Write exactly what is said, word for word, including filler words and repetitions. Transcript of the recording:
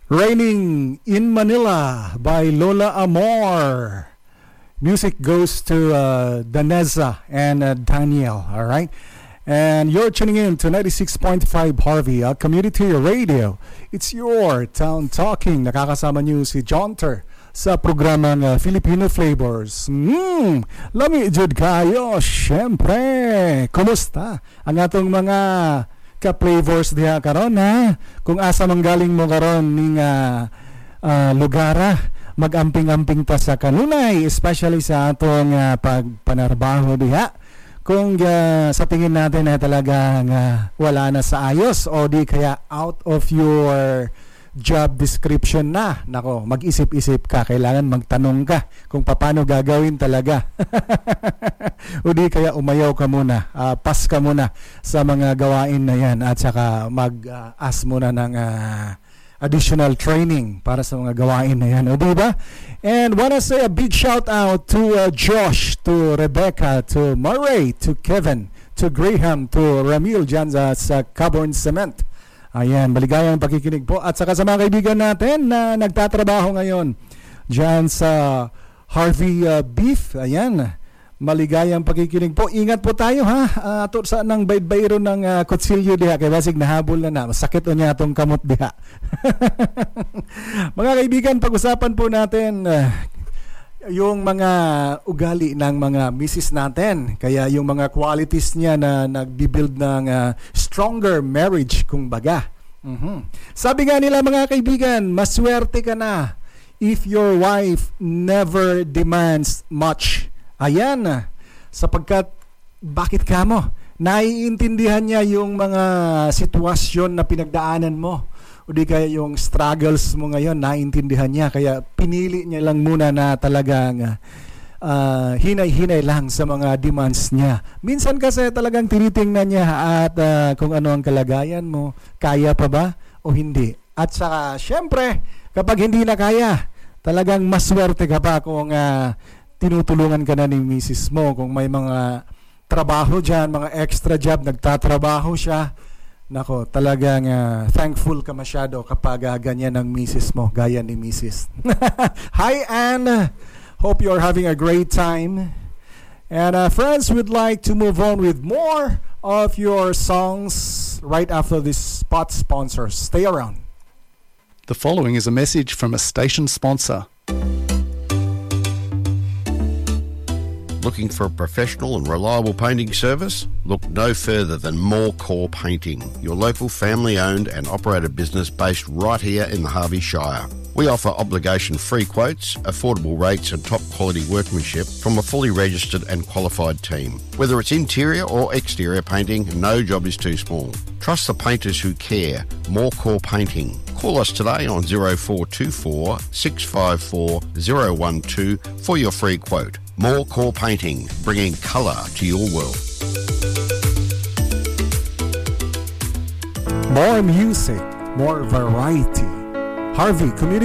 Raining in Manila by Lola Amor. Music goes to uh, Daneza and uh, Daniel, all right? And you're tuning in to ninety-six point five Harvey, uh, Community Radio. It's your Town Talking. Nakakasama niyo si Jonter sa programang uh, Filipino Flavors. Mmm, lami jud kayo, syempre. Kumusta ang atong mga ka-flavors diha karon ha? Kung asa manggaling mo karon ning uh, uh, lugar, mag-amping-amping ta sa kanunay, especially sa atong uh, pagpanarbaho diha. Kung uh, sa tingin natin na talagang uh, wala na sa ayos o di kaya out of your job description na, nako, mag-isip-isip ka, kailangan magtanong ka kung paano gagawin talaga. O di kaya umayaw ka muna, uh, pass ka muna sa mga gawain na yan at saka mag-ask uh, muna ng uh, additional training para sa mga gawain na yan, o di ba? And wanna say a big shout out to uh, Josh, to Rebecca, to Murray, to Kevin, to Graham, to Ramil dyan sa, sa Caborn Cement. Ayan, maligayang pakikinig po. At saka sa mga kaibigan natin na nagtatrabaho ngayon dyan sa Harvey uh, Beef. Ayan, maligayang pakikinig po. Ingat po tayo ha. Uh, ato saan ng baybayro ng uh, kutsilyo diha. Kaya basig nahabol na na. Masakit o niya itong kamot diha. Mga kaibigan, pag-usapan po natin uh, yung mga ugali ng mga misis natin. Kaya yung mga qualities niya na nagbibuild ng uh, stronger marriage, kung baga. Mm-hmm. Sabi nga nila mga kaibigan, maswerte ka na if your wife never demands much. Ayan, sapagkat bakit ka mo? Naiintindihan niya yung mga sitwasyon na pinagdaanan mo. O di kaya yung struggles mo ngayon, naiintindihan niya. Kaya pinili niya lang muna na talagang uh, hinay-hinay lang sa mga demands niya. Minsan kasi talagang tinitingnan niya at uh, kung ano ang kalagayan mo, kaya pa ba o hindi. At saka, syempre, kapag hindi na kaya, talagang maswerte ka pa kung uh, tinutulungan ka na ni misis mo. Kung may mga trabaho dyan, mga extra job, nagtatrabaho siya, nako, talagang uh, thankful ka masyado kapag uh, ganyan ang misis mo, gaya ni misis. Hi, Anne. Hope you're having a great time. And uh, friends, we'd like to move on with more of your songs right after this spot sponsor. Stay around. The following is a message from a station sponsor. Looking for a professional and reliable painting service? Look no further than More Core Painting, your local family-owned and operated business based right here in the Harvey Shire. We offer obligation-free quotes, affordable rates and top-quality workmanship from a fully registered and qualified team. Whether it's interior or exterior painting, no job is too small. Trust the painters who care. More Core Painting. Call us today on zero four two four, six five four, zero one two for your free quote. More Core Painting, bringing colour to your world. More music, more variety. Harvey Community